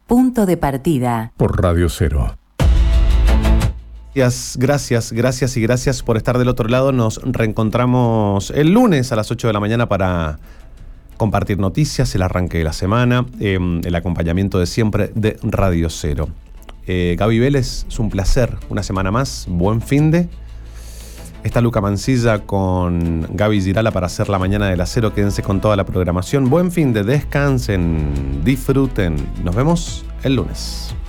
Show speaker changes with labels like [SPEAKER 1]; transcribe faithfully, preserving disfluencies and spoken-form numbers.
[SPEAKER 1] Punto de partida.
[SPEAKER 2] Por Radio Cero.
[SPEAKER 3] Gracias, gracias, gracias y gracias por estar del otro lado. Nos reencontramos el lunes a las ocho de la mañana para compartir noticias, el arranque de la semana, eh, el acompañamiento de siempre de Radio Cero. Eh, Gaby Vélez, es un placer, una semana más, buen finde. Está Luca Mancilla con Gaby Girala para hacer la mañana del acero. Quédense con toda la programación. Buen finde, descansen, disfruten. Nos vemos el lunes.